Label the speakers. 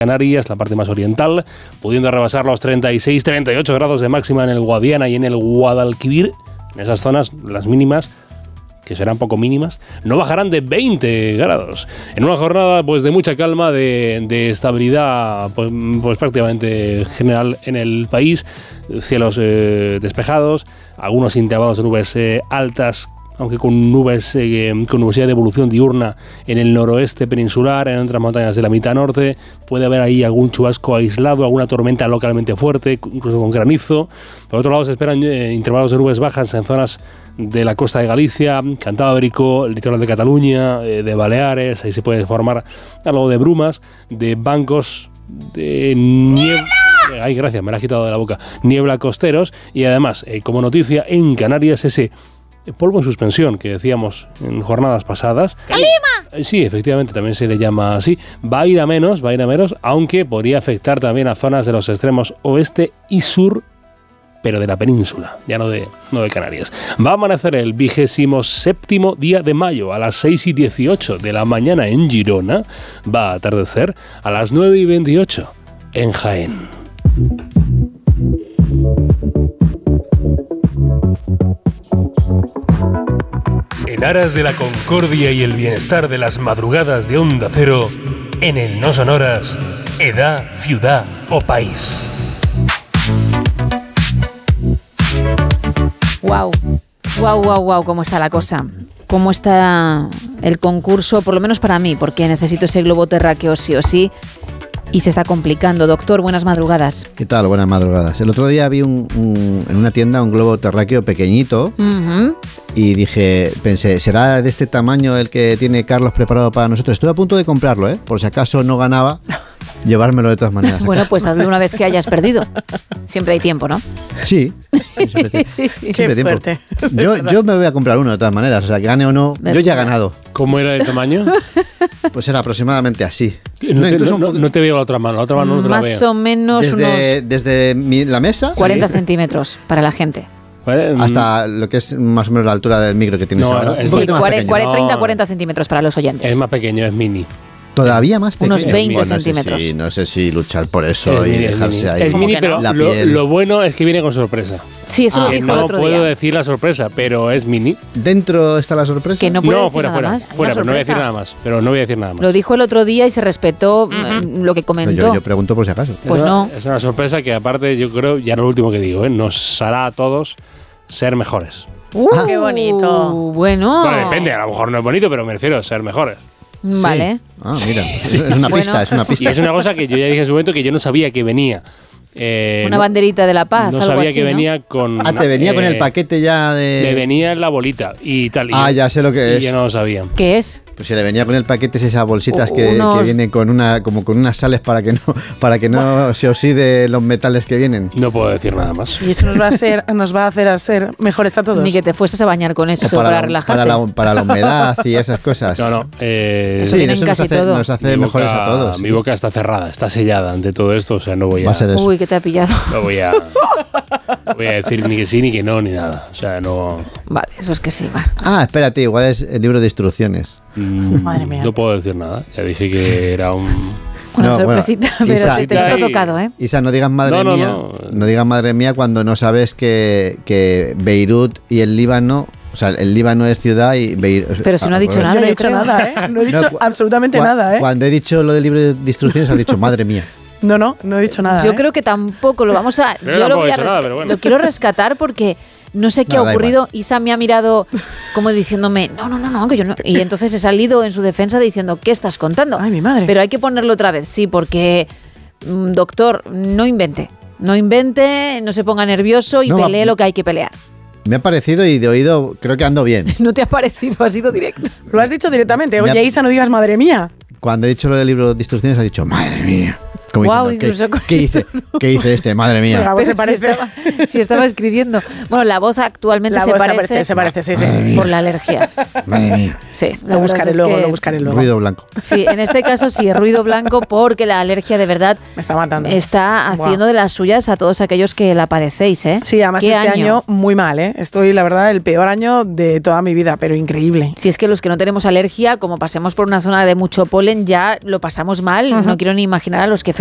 Speaker 1: Canarias, la parte más oriental, pudiendo rebasar los 36-38 grados de máxima en el Guadiana y en el Guadalquivir. En esas zonas, las mínimas, que serán poco mínimas, no bajarán de 20 grados. En una jornada pues de mucha calma, de estabilidad pues prácticamente general en el país, cielos despejados, algunos intervalos de nubes altas, aunque con nubes con nubosidad de evolución diurna en el noroeste peninsular, en otras montañas de la mitad norte. Puede haber ahí algún chubasco aislado, alguna tormenta localmente fuerte, incluso con granizo. Por otro lado, se esperan intervalos de nubes bajas en zonas de la costa de Galicia, Cantábrico, el litoral de Cataluña, de Baleares. Ahí se puede formar algo de brumas, de bancos de niebla. Ay, gracias, me la has quitado de la boca. Niebla costeros. Y además, como noticia, en Canarias ese polvo en suspensión que decíamos en jornadas pasadas. ¡Calima! Sí, efectivamente, también se le llama así. Va a ir a menos, aunque podría afectar también a zonas de los extremos oeste y sur, pero de la península, ya no de Canarias. Va a amanecer el 27º día de mayo a las 6:18 de la mañana en Girona. Va a atardecer a las 9:28 en Jaén. En aras de la concordia y el bienestar de las madrugadas de Onda Cero, en el No Sonoras, edad, ciudad o país.
Speaker 2: Wow, cómo está la cosa. Cómo está el concurso, por lo menos para mí, porque necesito ese globo terráqueo sí o sí. Y se está complicando. Doctor, buenas madrugadas.
Speaker 3: ¿Qué tal? Buenas madrugadas. El otro día vi en una tienda un globo terráqueo pequeñito y pensé, ¿será de este tamaño el que tiene Carlos preparado para nosotros? Estuve a punto de comprarlo, por si acaso no ganaba, llevármelo de todas maneras.
Speaker 2: Bueno, pues hazlo una vez que hayas perdido. Siempre hay tiempo, ¿no?
Speaker 3: Sí, siempre hay tiempo. Yo me voy a comprar uno de todas maneras, o sea, que gane o no, yo ya he ganado.
Speaker 1: ¿Cómo era de tamaño?
Speaker 3: Pues era aproximadamente así.
Speaker 1: No te veo la otra mano no te la veo.
Speaker 2: Más o menos
Speaker 3: desde la mesa
Speaker 2: 40 centímetros para la gente.
Speaker 3: Hasta lo que es más o menos la altura del micro que tienes ahora.
Speaker 2: Un poquito más pequeño. 30-40 centímetros para los oyentes.
Speaker 1: Es más pequeño, es mini.
Speaker 3: Todavía más pequeño.
Speaker 2: Unos 20 centímetros.
Speaker 3: No sé si luchar por eso y dejarse ahí.
Speaker 1: Es mini, pero
Speaker 3: la piel.
Speaker 1: Lo bueno es que viene con sorpresa.
Speaker 2: Sí, eso lo dijo el otro día.
Speaker 1: No puedo decir la sorpresa, pero es mini.
Speaker 3: ¿Dentro está la sorpresa?
Speaker 2: Que no puede decir nada más.
Speaker 1: Fuera, pero no voy a decir nada más. Pero no voy a decir nada más.
Speaker 2: Lo dijo el otro día y se respetó lo que comentó.
Speaker 3: Yo pregunto por si acaso.
Speaker 2: Pues no.
Speaker 1: Es una sorpresa que aparte yo creo, ya no lo último que digo, nos hará a todos ser mejores.
Speaker 4: ¡Qué bonito!
Speaker 2: Bueno,
Speaker 1: depende, a lo mejor no es bonito, pero me refiero a ser mejores.
Speaker 2: Vale.
Speaker 3: Sí. Mira, es una pista, es una pista.
Speaker 1: Y es una cosa que yo ya dije en su momento que yo no sabía que venía.
Speaker 2: Una banderita de la paz,
Speaker 1: no
Speaker 2: algo
Speaker 1: sabía
Speaker 2: así,
Speaker 1: que venía con...
Speaker 3: te venía con el paquete ya de...
Speaker 1: Me venía en la bolita y tal.
Speaker 3: Ya sé lo que es.
Speaker 1: Y yo no lo sabía.
Speaker 2: ¿Qué es?
Speaker 3: Pues si le venía con el paquete es esas bolsitas que vienen con unas sales para que no se oxide los metales que vienen.
Speaker 1: No puedo decir nada más.
Speaker 4: Y eso nos va a hacer ser mejores a todos.
Speaker 2: Ni que te fueses a bañar con eso para relajarte.
Speaker 3: Para la humedad y esas cosas.
Speaker 1: No.
Speaker 3: Sí, eso nos hace mejores a todos.
Speaker 1: Mi boca está cerrada, está sellada ante todo esto, o sea, no voy a...
Speaker 2: Uy, que te ha pillado.
Speaker 1: No voy a decir ni que sí, ni que no, ni nada. O sea, no...
Speaker 2: Vale, eso es que sí, va.
Speaker 3: Espérate, igual es el libro de instrucciones.
Speaker 4: Madre mía.
Speaker 1: No puedo decir nada. Ya dije que era
Speaker 2: una sorpresita, pero
Speaker 3: Isa,
Speaker 2: te está tocado, ¿eh?
Speaker 3: Isa, no digas madre mía. No digas madre mía cuando no sabes que Beirut y el Líbano... O sea, el Líbano es ciudad y Beirut...
Speaker 2: Pero si no ha dicho nada,
Speaker 4: yo no he dicho nada, ¿eh? No he dicho absolutamente nada, ¿eh?
Speaker 3: Cuando he dicho lo del libro de instrucciones, has dicho madre mía.
Speaker 4: No he dicho nada.
Speaker 2: Yo creo que tampoco lo vamos a... Yo lo quiero rescatar porque no sé qué ha ocurrido. Isa me ha mirado como diciéndome, no, que yo no... Y entonces he salido en su defensa diciendo, ¿qué estás contando?
Speaker 4: Ay, mi madre.
Speaker 2: Pero hay que ponerlo otra vez, sí, porque, doctor, no invente, no se ponga nervioso y pelee lo que hay que pelear.
Speaker 3: Me ha parecido y de oído creo que ando bien.
Speaker 2: No te ha parecido, ha sido directo.
Speaker 4: Lo has dicho directamente. Oye, Isa, no digas madre mía.
Speaker 3: Cuando he dicho lo del libro de instrucciones, ha dicho madre mía. Wow, diciendo, ¿qué dice este? Madre mía.
Speaker 4: La voz se parece.
Speaker 2: Si estaba escribiendo. Bueno, la voz actualmente se parece,
Speaker 4: sí.
Speaker 2: Por la alergia.
Speaker 3: Madre mía.
Speaker 2: Sí,
Speaker 4: lo buscaré luego.
Speaker 3: Ruido blanco.
Speaker 2: Sí, en este caso sí, ruido blanco, porque la alergia de verdad
Speaker 4: me está matando.
Speaker 2: Está haciendo de las suyas a todos aquellos que la padecéis, ¿eh?
Speaker 4: Sí, además este año muy mal, ¿eh? Estoy, la verdad, el peor año de toda mi vida, pero increíble.
Speaker 2: Si es que los que no tenemos alergia, como pasemos por una zona de mucho polen, ya lo pasamos mal. No quiero ni imaginar a los que